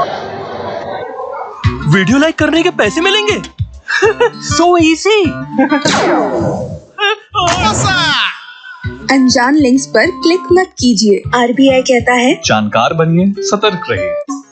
Video like करने के पैसे मिलेंगे? So easy. अनजान लिंक्स पर क्लिक मत कीजिए। RBI कहता है जानकार बनिए, सतर्क रहिए।